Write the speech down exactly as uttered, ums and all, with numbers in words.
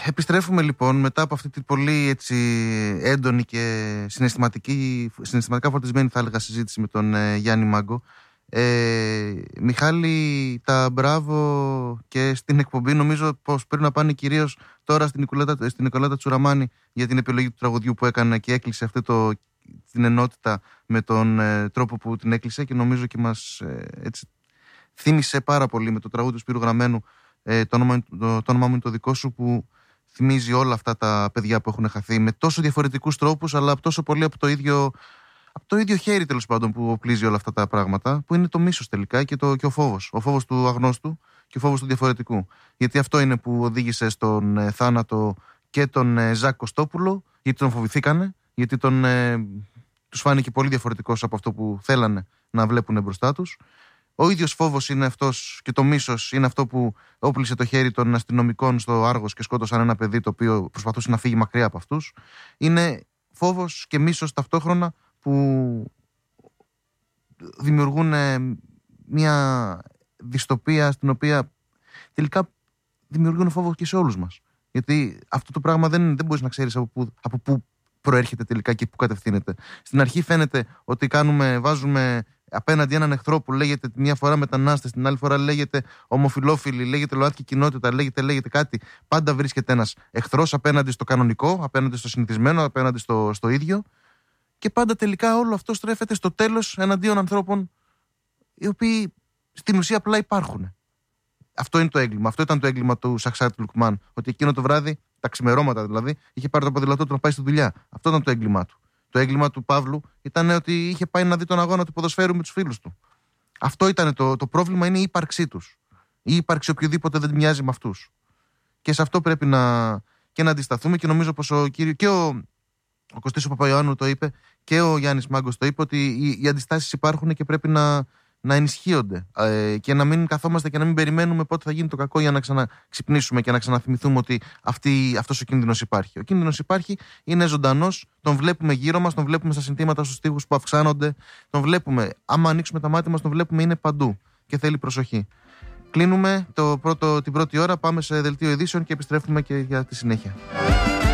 Επιστρέφουμε λοιπόν μετά από αυτή την πολύ έτσι, έντονη και συναισθηματική, συναισθηματικά φορτισμένη θα έλεγα συζήτηση με τον ε, Γιάννη Μάγκο. Ε, Μιχάλη, τα μπράβο και στην εκπομπή. Νομίζω πως πρέπει να πάνε κυρίως τώρα στην Νικολέτα, στην Νικολέτα Τσουραμάνη για την επιλογή του τραγουδιού που έκανε και έκλεισε αυτή το, την ενότητα με τον ε, τρόπο που την έκλεισε και νομίζω και μας ε, έτσι, θύμισε πάρα πολύ με το τραγούδι του Σπύρου Γραμμένου ε, το, όνομα, το, το όνομα μου είναι το δικό σου, που θυμίζει όλα αυτά τα παιδιά που έχουν χαθεί με τόσο διαφορετικούς τρόπους, αλλά τόσο πολύ από το ίδιο, από το ίδιο χέρι τέλος πάντων που οπλίζει όλα αυτά τα πράγματα, που είναι το μίσος τελικά και, το, και ο φόβος. Ο φόβος του αγνώστου και ο φόβος του διαφορετικού. Γιατί αυτό είναι που οδήγησε στον ε, θάνατο και τον ε, Ζακ Κωστόπουλο, γιατί τον φοβηθήκανε, γιατί τον, ε, τους φάνηκε πολύ διαφορετικός από αυτό που θέλανε να βλέπουν μπροστά τους. Ο ίδιος φόβος είναι αυτός και το μίσος είναι αυτό που όπλησε το χέρι των αστυνομικών στο Άργος και σκότωσαν ένα παιδί το οποίο προσπαθούσε να φύγει μακριά από αυτούς. Είναι φόβος και μίσος ταυτόχρονα που δημιουργούν μια δυστοπία στην οποία τελικά δημιουργούν φόβο και σε όλους μας. Γιατί αυτό το πράγμα δεν, δεν μπορείς να ξέρεις από πού, από πού προέρχεται τελικά και πού κατευθύνεται. Στην αρχή φαίνεται ότι κάνουμε, βάζουμε απέναντι έναν εχθρό που λέγεται μια φορά μετανάστες, την άλλη φορά λέγεται ομοφυλόφιλοι, λέγεται ΛΟΑΤΚΙ κοινότητα, λέγεται, λέγεται κάτι. Πάντα βρίσκεται ένας εχθρός απέναντι στο κανονικό, απέναντι στο συνηθισμένο, απέναντι στο, στο ίδιο. Και πάντα τελικά όλο αυτό στρέφεται στο τέλος εναντίον ανθρώπων οι οποίοι στην ουσία απλά υπάρχουν. Αυτό είναι το έγκλημα. Αυτό ήταν το έγκλημα του Σαχσάτ Λουκμάν. Ότι εκείνο το βράδυ, τα ξημερώματα δηλαδή, είχε πάρει το ποδηλατό του να πάει στη δουλειά. Αυτό ήταν το έγκλημά του. Το έγκλημα του Παύλου ήταν ότι είχε πάει να δει τον αγώνα του ποδοσφαίρου με τους φίλους του. Αυτό ήταν το, το πρόβλημα, είναι η ύπαρξή τους. Η ύπαρξη οποιοδήποτε δεν μοιάζει με αυτούς. Και σε αυτό πρέπει να, και να αντισταθούμε και νομίζω πως ο κύριο, και ο, ο Κωστής ο Παπαϊωάννου το είπε και ο Γιάννης Μάγκος το είπε, ότι οι, οι αντιστάσεις υπάρχουν και πρέπει να, να ενισχύονται ε, και να μην καθόμαστε και να μην περιμένουμε πότε θα γίνει το κακό για να ξαναξυπνήσουμε και να ξαναθυμηθούμε ότι αυτή, αυτός ο κίνδυνος υπάρχει. Ο κίνδυνος υπάρχει, είναι ζωντανός, τον βλέπουμε γύρω μας, τον βλέπουμε στα συνθήματα στους τοίχους που αυξάνονται, τον βλέπουμε, άμα ανοίξουμε τα μάτια μας, τον βλέπουμε, είναι παντού και θέλει προσοχή. Κλείνουμε το πρώτο, την πρώτη ώρα, πάμε σε δελτίο ειδήσεων και επιστρέφουμε και για τη συνέχεια.